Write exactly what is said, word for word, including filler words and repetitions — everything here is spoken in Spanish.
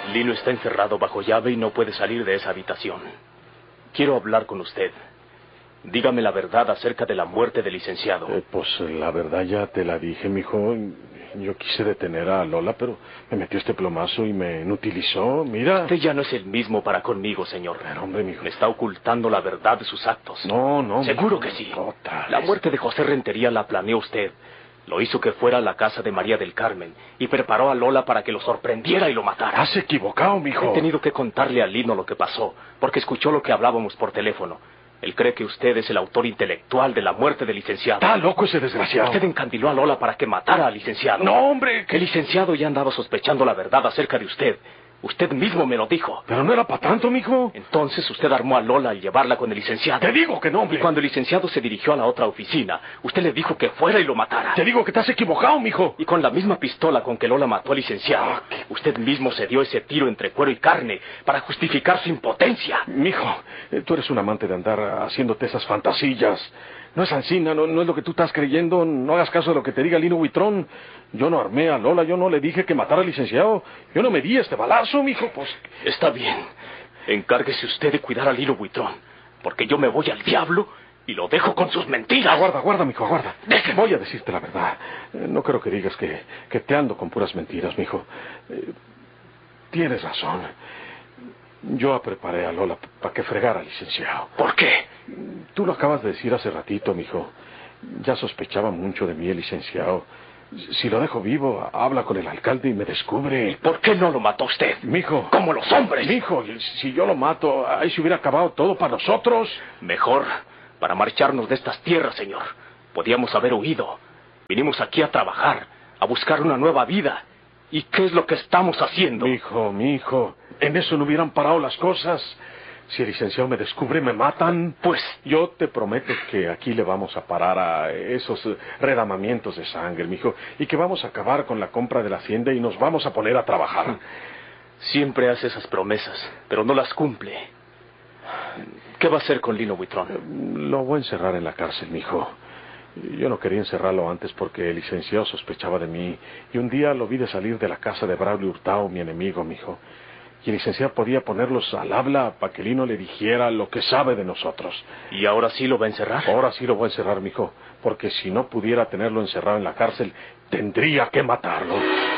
Lino está encerrado bajo llave y no puede salir de esa habitación. Quiero hablar con usted. Dígame la verdad acerca de la muerte del licenciado. Eh, pues la verdad ya te la dije, mijo. Yo quise detener a Lola, pero me metió este plomazo y me inutilizó. Mira. Usted ya no es el mismo para conmigo, señor. Pero, hombre, mijo. Me está ocultando la verdad de sus actos. No, no. Seguro mijo, que sí. Otra La vez. muerte de José Rentería la planeó usted. Lo hizo que fuera a la casa de María del Carmen y preparó a Lola para que lo sorprendiera y lo matara. Has equivocado, mijo. He tenido que contarle a Lino lo que pasó, porque escuchó lo que hablábamos por teléfono. Él cree que usted es el autor intelectual de la muerte del licenciado. Está loco ese desgraciado. Usted encandiló a Lola para que matara al licenciado. No, hombre. El licenciado ya andaba sospechando la verdad acerca de usted. Usted mismo me lo dijo. Pero no era para tanto, mijo. Entonces usted armó a Lola al llevarla con el licenciado. Te digo que no, hombre. Y cuando el licenciado se dirigió a la otra oficina, usted le dijo que fuera y lo matara. Te digo que estás equivocado, mijo. Y con la misma pistola con que Lola mató al licenciado, Ah, ¿qué? usted mismo se dio ese tiro entre cuero y carne para justificar su impotencia. Mijo, eh, tú eres un amante de andar haciéndote esas fantasías. No es ansina, no, no es lo que tú estás creyendo. No hagas caso de lo que te diga Lino Buitrón. Yo no armé a Lola, yo no le dije que matara al licenciado. Yo no me di este balazo, mijo, pues... Está bien. Encárguese usted de cuidar a Lino Buitrón, porque yo me voy al diablo y lo dejo con sus mentiras. Aguarda, aguarda, mijo, aguarda. Déjeme. Voy a decirte la verdad. Eh, no quiero que digas que, que te ando con puras mentiras, mijo. Eh, tienes razón. Yo preparé a Lola para que fregara al licenciado. ¿Por qué? Tú lo acabas de decir hace ratito, mijo. Ya sospechaba mucho de mí el licenciado. Si lo dejo vivo, habla con el alcalde y me descubre. ¿Y por qué no lo mató usted? Mijo. Como los hombres. Mijo, si yo lo mato, ahí se hubiera acabado todo para nosotros. Mejor, para marcharnos de estas tierras, señor. Podíamos haber huido. Vinimos aquí a trabajar, a buscar una nueva vida. ¿Y qué es lo que estamos haciendo? Mijo, mijo, en eso no hubieran parado las cosas. Si el licenciado me descubre, me matan. Pues yo te prometo que aquí le vamos a parar a esos redamamientos de sangre, mijo, y que vamos a acabar con la compra de la hacienda y nos vamos a poner a trabajar. Siempre hace esas promesas, pero no las cumple. ¿Qué va a hacer con Lino Buitrón? Lo voy a encerrar en la cárcel, mijo. Yo no quería encerrarlo antes porque el licenciado sospechaba de mí, y un día lo vi de salir de la casa de Braulio Hurtado, mi enemigo, mijo. Y el licenciado podía ponerlos al habla para que Lino le dijera lo que sabe de nosotros. ¿Y ahora sí lo va a encerrar? Ahora sí lo voy a encerrar, mijo, porque si no pudiera tenerlo encerrado en la cárcel, tendría que matarlo.